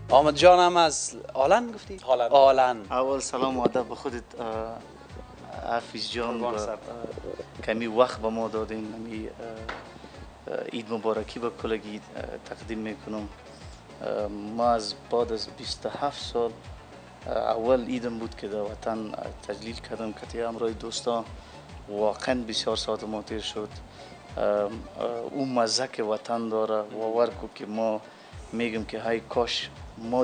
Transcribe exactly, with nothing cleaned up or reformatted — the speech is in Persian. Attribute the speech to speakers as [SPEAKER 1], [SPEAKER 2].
[SPEAKER 1] آمد جانم از آلن گفتی؟
[SPEAKER 2] آلن.
[SPEAKER 1] آلن.
[SPEAKER 3] اول سلام و ادب به خودت حافظ جان،
[SPEAKER 2] قربان
[SPEAKER 3] با
[SPEAKER 2] صاحب.
[SPEAKER 3] کمی وقت به ما دادین. نمی عید مبارکی به کلگی تقدیم میکنم. ما از بعد از بیست و هفت سال اول ایدم بود که در وطن تجلیل کردم که همراه دوستا واقعا بسیار ساعت ما تیر شد. اون مزه که وطن داره باور کو که ما میگم که های کاش ما